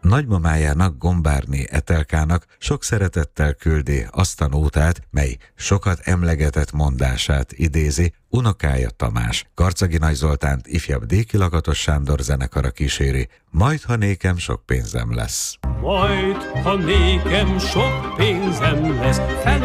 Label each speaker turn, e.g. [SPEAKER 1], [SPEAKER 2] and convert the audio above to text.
[SPEAKER 1] nagymamájának, Gombárné Etelkának sok szeretettel küldi azt a nótát, mely sokat emlegetett mondását idézi, unokája Tamás. Karcagi Nagy Zoltánt ifjabb Déki Lakatos Sándor zenekara kíséri, Majd, ha nékem sok pénzem lesz.
[SPEAKER 2] Majd, ha nékem sok pénzem lesz,